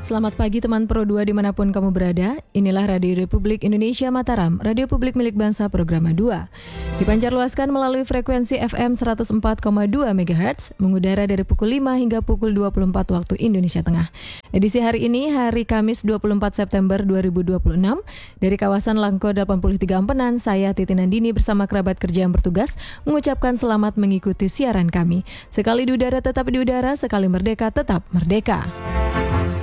Selamat pagi teman Pro 2 dimanapun kamu berada. Inilah Radio Republik Indonesia Mataram, radio publik milik bangsa Programa 2. Dipancarluaskan melalui frekuensi FM 104,2 MHz, mengudara dari pukul 5 hingga pukul 24 waktu Indonesia Tengah. Edisi hari ini, hari Kamis 24 September 2026, dari kawasan Langko 83 Ampenan, saya Titi Nandini bersama kerabat kerja yang bertugas mengucapkan selamat mengikuti siaran kami. Sekali di udara tetap di udara, sekali merdeka tetap merdeka.